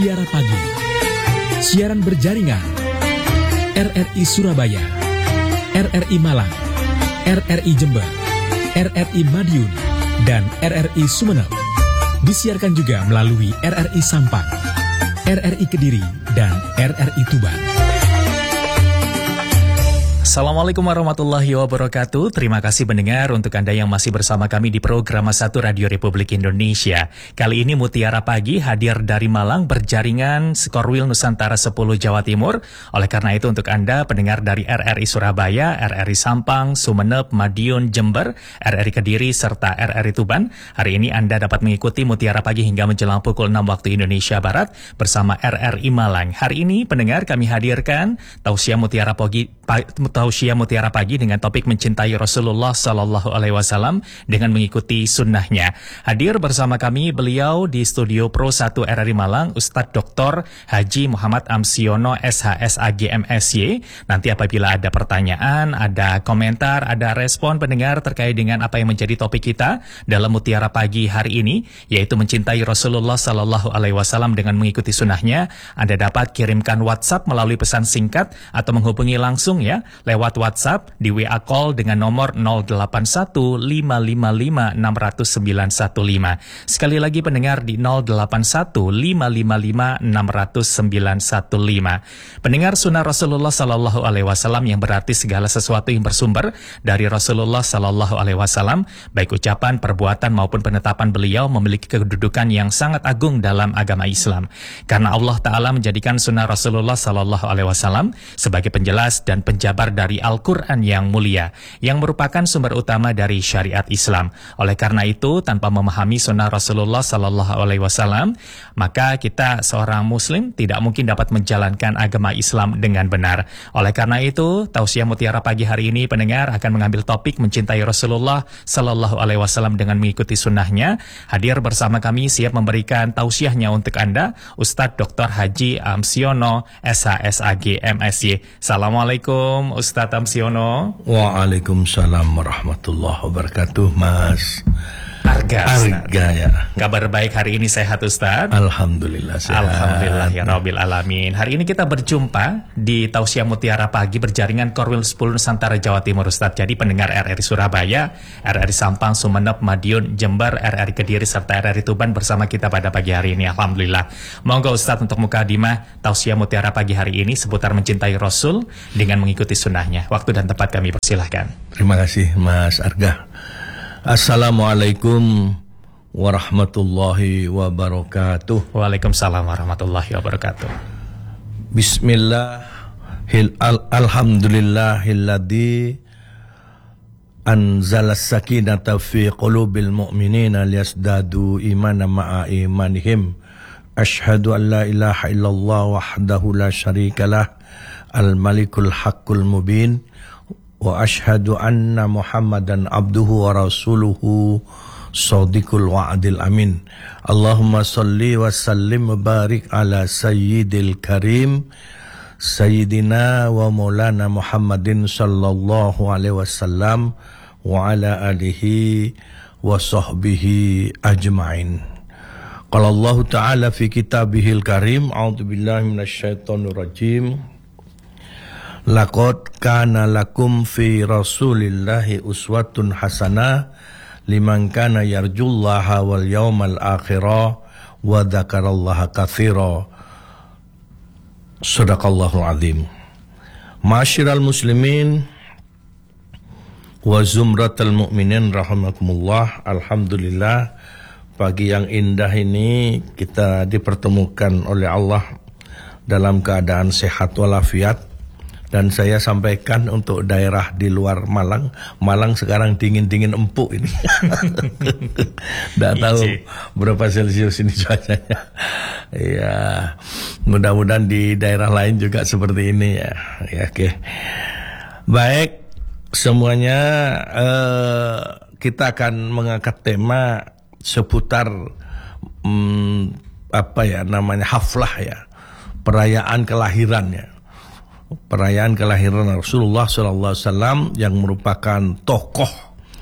Mutiara Pagi, siaran berjaringan RRI Surabaya, RRI Malang, RRI Jember, RRI Madiun, dan RRI Sumeneb. Disiarkan juga melalui RRI Sampang, RRI Kediri, dan RRI Tuban. Assalamualaikum warahmatullahi wabarakatuh. Terima kasih pendengar untuk Anda yang masih bersama kami di program 1 Radio Republik Indonesia. Kali ini Mutiara Pagi hadir dari Malang berjaringan Skorwil Nusantara 10 Jawa Timur. Oleh karena itu untuk Anda pendengar dari RRI Surabaya, RRI Sampang, Sumeneb, Madiun, Jember, RRI Kediri, serta RRI Tuban, hari ini Anda dapat mengikuti Mutiara Pagi hingga menjelang pukul 6 waktu Indonesia Barat bersama RRI Malang. Hari ini pendengar kami hadirkan Tausiah Mutiara Pagi dengan topik mencintai Rasulullah Sallallahu Alaihi Wasallam dengan mengikuti sunnahnya. Hadir bersama kami beliau di studio Pro 1 RRI Malang, Ustadz Dr. Haji Muhammad Amsiono SHSAG MSY. Nanti apabila ada pertanyaan, ada komentar, ada respon pendengar terkait dengan apa yang menjadi topik kita dalam Mutiara Pagi hari ini, yaitu mencintai Rasulullah Sallallahu Alaihi Wasallam dengan mengikuti sunnahnya, Anda dapat kirimkan WhatsApp melalui pesan singkat atau menghubungi langsung ya lewat WhatsApp di WA Call dengan nomor 0815556915. Sekali lagi pendengar di 0815556915. Pendengar sunnah Rasulullah Sallallahu Alaihi Wasallam yang berarti segala sesuatu yang bersumber dari Rasulullah Sallallahu Alaihi Wasallam, baik ucapan, perbuatan maupun penetapan beliau memiliki kedudukan yang sangat agung dalam agama Islam. Karena Allah Ta'ala menjadikan sunnah Rasulullah Sallallahu Alaihi Wasallam sebagai penjelas dan penjabar dari Al-Quran yang mulia, yang merupakan sumber utama dari syariat Islam. Oleh karena itu, tanpa memahami sunnah Rasulullah Sallallahu Alaihi Wasallam, maka kita seorang Muslim tidak mungkin dapat menjalankan agama Islam dengan benar. Oleh karena itu, Tausiah Mutiara Pagi hari ini pendengar akan mengambil topik mencintai Rasulullah Sallallahu Alaihi Wasallam dengan mengikuti sunnahnya. Hadir bersama kami siap memberikan tausiahnya untuk Anda, Ustadz Dr. Haji Amsiono SHSAG MSY. Assalamualaikum Ustadz Amsiono. Waalaikumsalam warahmatullahi wabarakatuh, Mas Arga ya. Kabar baik hari ini sehat Ustadz? Alhamdulillah sehat. Alhamdulillah ya Rabbil Alamin. Hari ini kita berjumpa di Tausiah Mutiara Pagi berjaringan Korwil 10 Nusantara Jawa Timur Ustadz. Jadi pendengar RRI Surabaya, RRI Sampang, Sumeneb, Madiun, Jember, RRI Kediri, serta RRI Tuban bersama kita pada pagi hari ini. Alhamdulillah. Monggo Ustadz untuk mukadimah Tausiah Mutiara Pagi hari ini seputar mencintai Rasul dengan mengikuti sunnahnya. Waktu dan tempat kami persilahkan. Terima kasih Mas Arga. Assalamualaikum warahmatullahi wabarakatuh. Waalaikumsalam warahmatullahi wabarakatuh. Bismillah, alhamdulillahilladzi anzala sakinata fi qulubil mu'minina liyazdadu imanan ma'a imanihim. Ashhadu an la ilaha illallah wahdahu la syarikalah al-malikul haqqul mubin. Wa ashhadu anna Muhammadan abduhu wa rasuluhu shadiqul wa'dil amin. Allahumma salli wa sallim wa barik ala sayyidil karim sayyidina wa maulana Muhammadin sallallahu alaihi wasallam wa ala alihi wa sahbihi ajma'in. Qala Allah ta'ala fi kitabihil karim, a'udzu billahi minasyaitonir rajim. Laqad kana lakum fi Rasulillahi uswatun hasanah liman kana yarjullaha wal yawmal akhirah wa dzakarallaha katsira. Shadaqallahul azim. Ma'asyiral muslimin wa zumratal mu'minin rahimakumullah. Alhamdulillah, pagi yang indah ini kita dipertemukan oleh Allah dalam keadaan sehat walafiat. Dan saya sampaikan untuk daerah di luar Malang. Malang sekarang dingin-dingin empuk ini. Tidak tahu berapa Celcius ini cuacanya. Ya, mudah-mudahan di daerah lain juga seperti ini ya. Ya, oke. Baik, semuanya kita akan mengangkat tema seputar haflah ya, perayaan kelahiran ya. Perayaan kelahiran Rasulullah SAW yang merupakan tokoh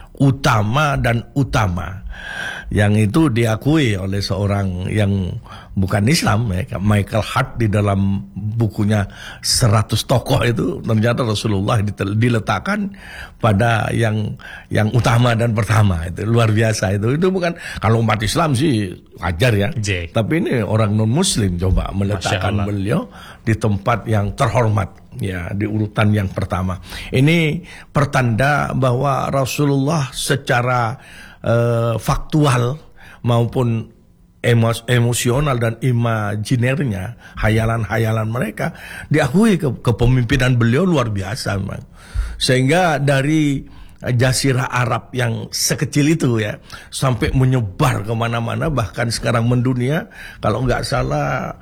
utama dan utama, yang itu diakui oleh seorang yang bukan Islam ya. Michael Hart di dalam bukunya 100 tokoh itu ternyata Rasulullah diletakkan pada yang utama dan pertama. Itu luar biasa itu bukan, kalau umat Islam sih wajar ya. Tapi ini orang non muslim coba meletakkan beliau di tempat yang terhormat ya, di urutan yang pertama. Ini pertanda bahwa Rasulullah secara faktual maupun emosional dan imajinernya, hayalan-hayalan mereka diakui kepemimpinan beliau luar biasa memang. Sehingga dari Jazirah Arab yang sekecil itu ya sampai menyebar kemana-mana, bahkan sekarang mendunia. Kalau nggak salah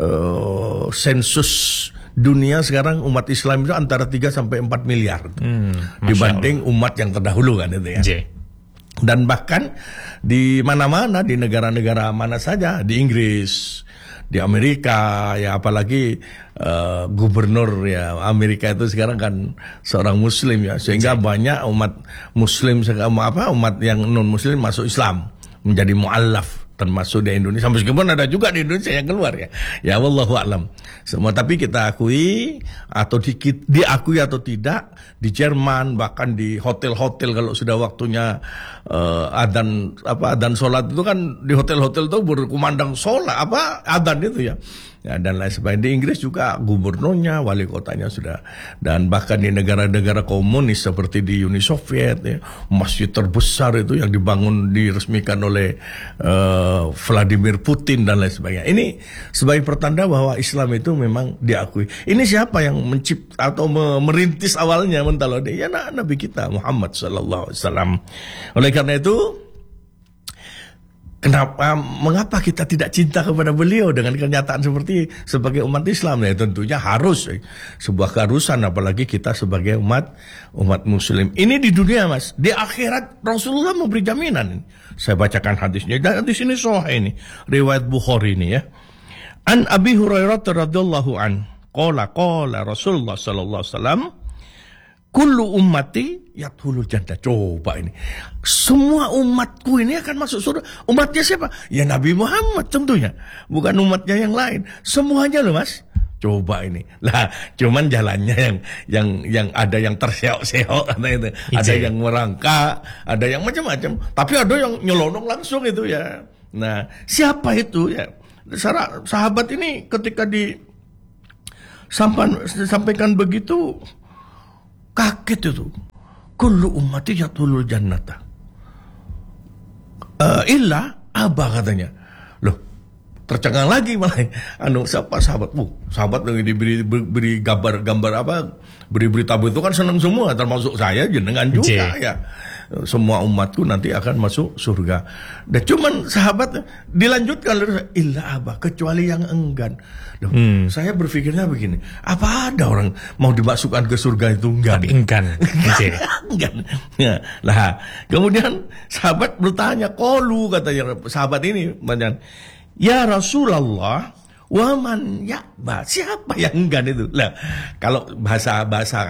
sensus dunia sekarang umat Islam itu antara 3 sampai 4 miliar dibanding umat yang terdahulu kan itu ya. Dan bahkan di mana-mana, di negara-negara mana saja, di Inggris, di Amerika ya, apalagi gubernur ya Amerika itu sekarang kan seorang muslim ya, sehingga banyak umat muslim, umat yang non muslim masuk Islam menjadi mu'allaf, termasuk di Indonesia. Meskipun ada juga di Indonesia yang keluar ya. Ya wallahu a'lam. Semua tapi kita akui atau diakui atau tidak, di Jerman bahkan di hotel-hotel kalau sudah waktunya adzan sholat itu kan di hotel-hotel itu berkumandang sholat adzan itu ya. Ya, dan lain sebagainya. Di Inggris juga gubernurnya, wali kotanya sudah, dan bahkan di negara-negara komunis seperti di Uni Soviet ya, masjid terbesar itu yang diresmikan oleh Vladimir Putin dan lain sebagainya. Ini sebagai pertanda bahwa Islam itu memang diakui. Ini siapa yang mencipta atau merintis awalnya mentalode? Ya Nabi kita Muhammad sallallahu alaihi wasallam. Oleh karena itu, mengapa kita tidak cinta kepada beliau dengan kenyataan sebagai umat Islam? Ya tentunya harus sebuah keharusan, apalagi kita sebagai umat muslim. Ini di dunia Mas, di akhirat Rasulullah memberi jaminan. Saya bacakan hadisnya. Dan di sini sahih ini, riwayat Bukhari ini ya. An Abi Hurairah radhiyallahu an, qala Rasulullah sallallahu alaihi wasallam, kullu ummati yadkhulul jannah. Coba ini, semua umatku ini akan masuk surga. Umatnya siapa? Ya Nabi Muhammad tentunya, bukan umatnya yang lain. Semuanya loh Mas. Coba ini. Lah, cuman jalannya yang ada yang terseok-seok, ada yang merangkak, ada yang macam-macam. Tapi ada yang nyelonong langsung itu ya. Nah, siapa itu ya? Sahabat ini ketika disampaikan begitu, kaget itu. Kullu ummati yadkhulul jannata. Illa Aba katanya. Loh, tercengang lagi malah. Siapa sahabat? Sahabat yang diberi gambar beri berita itu kan senang semua, termasuk saya jenengan juga ya. Semua umatku nanti akan masuk surga. Dan cuman sahabat dilanjutkan illa Aba, kecuali yang enggan. Loh, saya berpikirnya begini, apa ada orang mau dimasukkan ke surga itu enggan? Tapi enggan. Enggan. Ya, lah, kemudian sahabat bertanya, qalu katanya sahabat ini, ya Rasulullah, wa man ya'ba, siapa yang enggan itu? Lah, kalau bahasa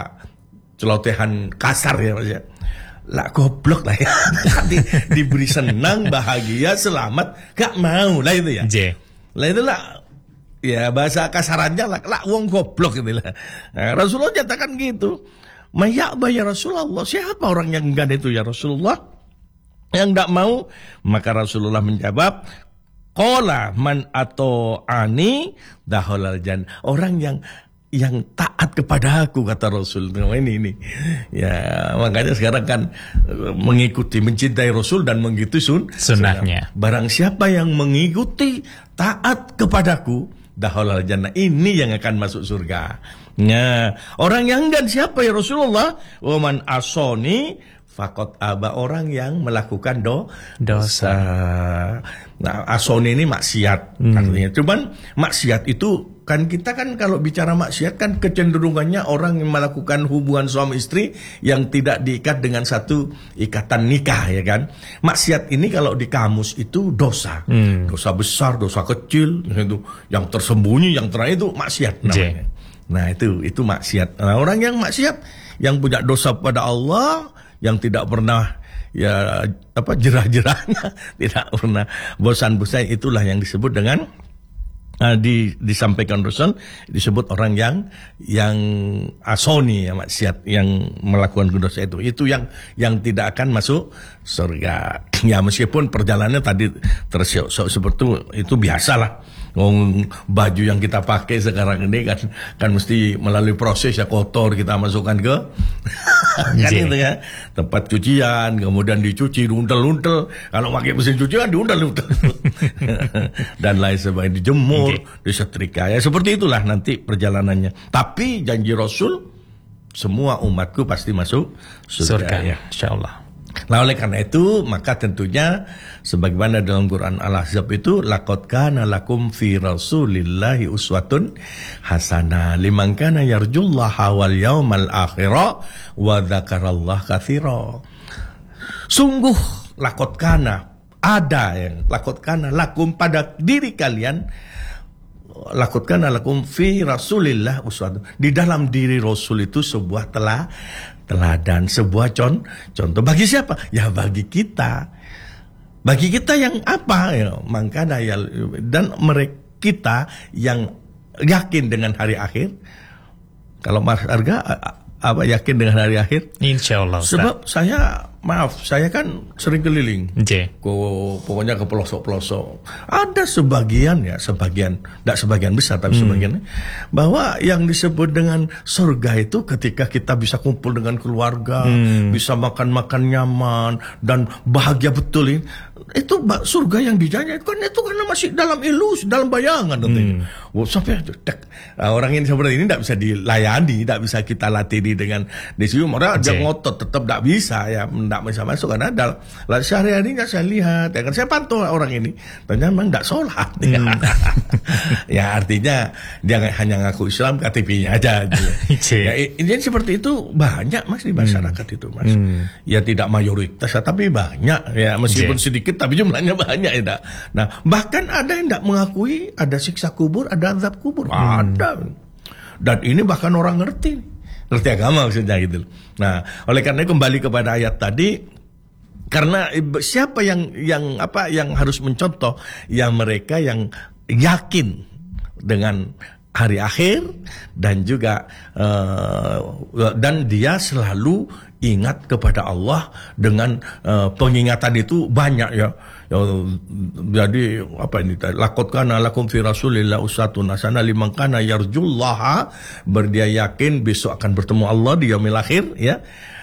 celotehan kasar ya Mas ya. Lah goblok lah ya. Diberi senang, bahagia, selamat, gak mau lah itu ya. Lah itulah ya bahasa kasarannya lah wong goblok gitu lah. Nah, Rasulullah nyatakan gitu. Maya'ba ya Rasulullah, siapa orang yang enggan itu ya Rasulullah? Yang gak mau? Maka Rasulullah menjawab, qala man ato'ani dakhalal jannah. Orang yang taat kepada aku, kata Rasul. Ini ya, makanya sekarang kan mengikuti, mencintai Rasul dan mengikuti sunnahnya. Barang siapa yang mengikuti, taat kepadaku, dakhalal jannah, ini yang akan masuk surga. Nah, orang yang enggan siapa ya Rasulullah? Wa man asoni faqad aba, orang yang melakukan dosa. Nah, asoni ini maksiat artinya. Cuman maksiat itu kan, kita kan kalau bicara maksiat kan kecenderungannya orang yang melakukan hubungan suami istri yang tidak diikat dengan satu ikatan nikah ya kan. Maksiat ini kalau di kamus itu dosa. Dosa besar, dosa kecil, itu yang tersembunyi, yang terang itu maksiat namanya. Nah, itu maksiat. Nah, orang yang maksiat, yang punya dosa pada Allah, yang tidak pernah jerah-jerahnya, tidak pernah bosan-bosan, itulah yang disebut dengan disampaikan Rasul, disebut orang yang asoni, ya, maksiat, yang melakukan dosa itu yang tidak akan masuk surga. Ya meskipun perjalanannya tadi tersiok-siok seperti itu biasalah. Baju yang kita pakai sekarang ini kan mesti melalui proses ya, kotor kita masukkan ke kan itu ya, tempat cucian, kemudian dicuci, diuntel-untel. Kalau pakai mesin cucian diuntel-untel dan lain sebagainya, dijemur, disetrika. Ya seperti itulah nanti perjalanannya. Tapi janji Rasul, semua umatku pasti masuk surga ya, insyaallah. Nah oleh karena itu maka tentunya sebagaimana dalam Quran Al-Ahzab itu, laqad kana lakum fi rasulillahi uswatun hasanah liman kana yarjullaha wal yaumal akhira wa dzakarallaha katsira. Sungguh laqad kana, ada yang laqad kana lakum pada diri kalian, laqad kana lakum fi rasulillah uswatun, di dalam diri Rasul itu sebuah teladan, sebuah contoh. Bagi siapa? Ya bagi kita. Bagi kita yang apa? Ya, makanya ya, dan mereka kita yang yakin dengan hari akhir. Kalau Mas Arga apa yakin dengan hari akhir? Insyaallah. Sebab saya kan sering keliling. Pokoknya ke pelosok-pelosok. Ada sebagian, tidak sebagian besar tapi sebagian, bahwa yang disebut dengan surga itu ketika kita bisa kumpul dengan keluarga, bisa makan-makan nyaman dan bahagia betul ini. Itu surga yang dijanjikan itu karena masih dalam ilus, dalam bayangan sampai orang ini seperti ini tidak bisa dilayani, tidak bisa kita latih dengan disium. Orang dia ngotot tetap tidak bisa ya, tidak bisa masuk karena sehari-harinya saya lihat ya kan, saya pantau orang ini ternyata memang tidak sholat ya artinya dia hanya ngaku Islam, KTP-nya aja ya, ini seperti itu banyak Mas di masyarakat itu Mas. Ya tidak mayoritas tapi banyak ya, meskipun sedikit tapi jumlahnya banyak ya. Nah bahkan ada yang tidak mengakui ada siksa kubur, ada azab kubur, ada. Dan ini bahkan orang ngerti agama maksudnya gitu. Nah, oleh karena kembali kepada ayat tadi, karena siapa yang harus mencontoh, ya mereka yang yakin dengan hari akhir dan juga dan dia selalu ingat kepada Allah dengan pengingatan itu banyak ya. Jadi apa ini? Laqad kana lakum fi rasulillah uswatun hasanah liman kana yarjullaha, berdia yakin besok akan bertemu Allah di yaumil akhir ya.